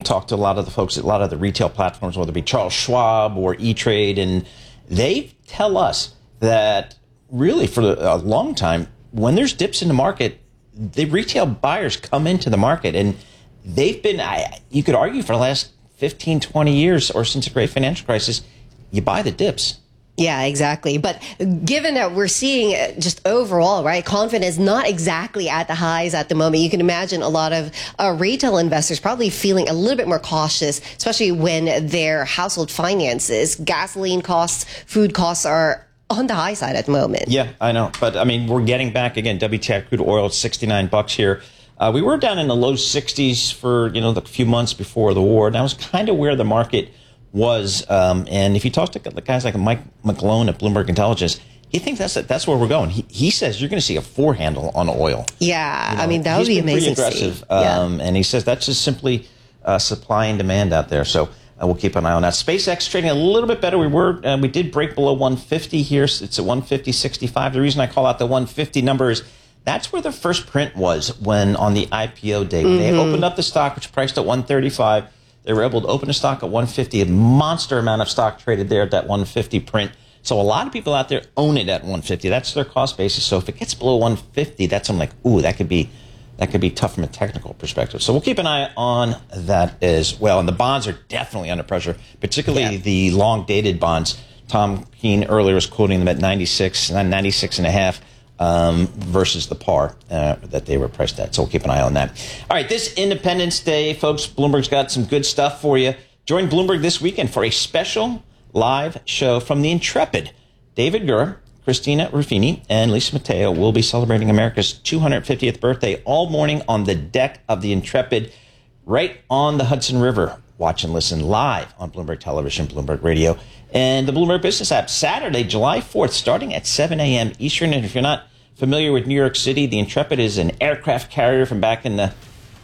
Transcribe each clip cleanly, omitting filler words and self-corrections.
talk to a lot of the folks at a lot of the retail platforms, whether it be Charles Schwab or E-Trade, and they tell us that really for a long time, when there's dips in the market, the retail buyers come into the market, and they've been, you could argue, for the last 15, 20 years or since the great financial crisis, you buy the dips. Yeah, exactly. But given that we're seeing just overall, right, confidence not exactly at the highs at the moment, you can imagine a lot of retail investors probably feeling a little bit more cautious, especially when their household finances, gasoline costs, food costs are on the high side at the moment. Yeah, I know. But I mean, we're getting back again. WTI crude oil at $69 here. We were down in the low 60s for, the few months before the war. And that was kind of where the market was. And if you talk to the guys like Mike McGlone at Bloomberg Intelligence, he thinks that's where we're going. He says you're going to see a 4 handle on oil. Yeah, I mean, that would be amazing. Pretty aggressive. And he says that's just simply supply and demand out there. So we'll keep an eye on that. SpaceX trading a little bit better. We did break below 150 here. It's at 150.65. The reason I call out the 150 number is that's where the first print was when on the IPO day. When they opened up the stock, which priced at 135. They were able to open a stock at 150. A monster amount of stock traded there at that 150 print. So a lot of people out there own it at 150. That's their cost basis. So if it gets below 150, that's I'm like, ooh, that could be tough from a technical perspective. So we'll keep an eye on that as well. And the bonds are definitely under pressure, particularly the long-dated bonds. Tom Keene earlier was quoting them at 96 and a half versus the par that they were priced at. So we'll keep an eye on that. All right, this Independence Day, folks, Bloomberg's got some good stuff for you. Join Bloomberg this weekend for a special live show from the Intrepid. David Gura, Christina Ruffini, and Lisa Mateo will be celebrating America's 250th birthday all morning on the deck of the Intrepid right on the Hudson River. Watch and listen live on Bloomberg Television, Bloomberg Radio, and the Bloomberg Business app Saturday, July 4th, starting at 7 a.m. Eastern. And if you're not familiar with New York City, the Intrepid is an aircraft carrier from back in the,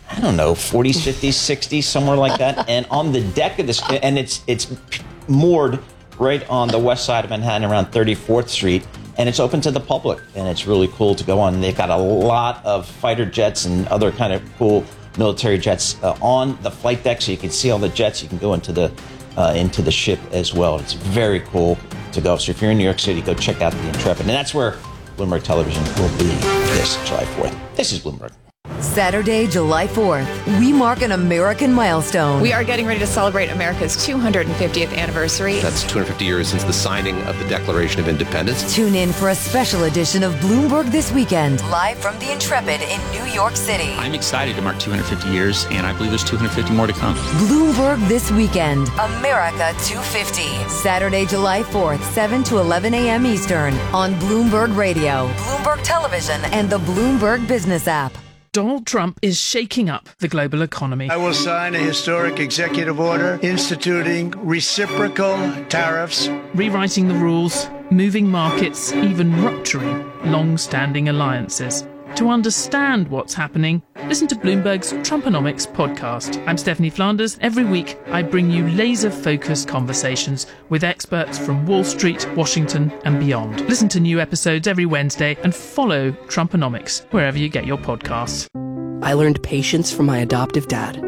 40s, 50s, 60s, somewhere like that. And on the deck of this, and it's moored right on the west side of Manhattan around 34th Street. And it's open to the public, and it's really cool to go on. They've got a lot of fighter jets and other kind of cool military jets on the flight deck, so you can see all the jets. You can go into the ship as well. It's very cool to go. So if you're in New York City, go check out the Intrepid. And that's where Bloomberg Television will be this July 4th. This is Bloomberg. Saturday, July 4th, we mark an American milestone. We are getting ready to celebrate America's 250th anniversary. That's 250 years since the signing of the Declaration of Independence. Tune in for a special edition of Bloomberg This Weekend, live from the Intrepid in New York City. I'm excited to mark 250 years, and I believe there's 250 more to come. Bloomberg This Weekend, America 250. Saturday, July 4th, 7 to 11 a.m. Eastern on Bloomberg Radio, Bloomberg Television, and the Bloomberg Business app. Donald Trump is shaking up the global economy. I will sign a historic executive order instituting reciprocal tariffs, rewriting the rules, moving markets, even rupturing long-standing alliances. To understand what's happening, listen to Bloomberg's Trumponomics podcast. I'm Stephanie Flanders. Every week, I bring you laser-focused conversations with experts from Wall Street, Washington, and beyond. Listen to new episodes every Wednesday and follow Trumponomics wherever you get your podcasts. I learned patience from my adoptive dad.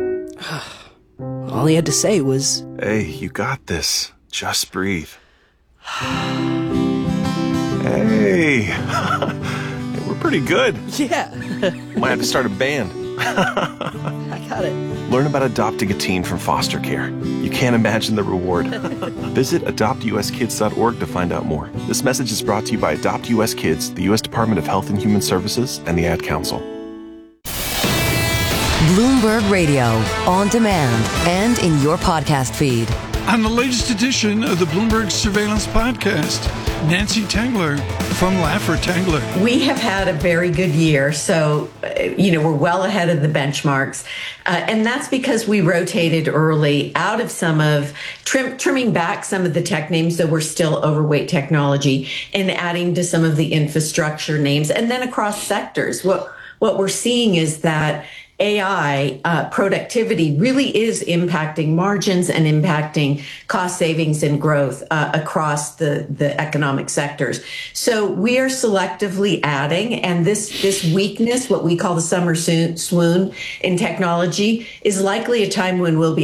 All he had to say was, "Hey, you got this. Just breathe." Hey. We're pretty good. Yeah. Might have to start a band. I got it. Learn about adopting a teen from foster care. You can't imagine the reward. Visit adoptuskids.org to find out more. This message is brought to you by Adopt US Kids, the U.S. Department of Health and Human Services, and the Ad Council. Bloomberg Radio, on demand and in your podcast feed. On the latest edition of the Bloomberg Surveillance Podcast, Nancy Tengler from Laffer Tengler. We have had a very good year, so, we're well ahead of the benchmarks. And that's because we rotated early out of some of, trimming back some of the tech names that were still overweight technology and adding to some of the infrastructure names. And then across sectors, what we're seeing is that AI productivity really is impacting margins and impacting cost savings and growth across the economic sectors. So we are selectively adding, and this weakness, what we call the summer swoon in technology, is likely a time when we'll be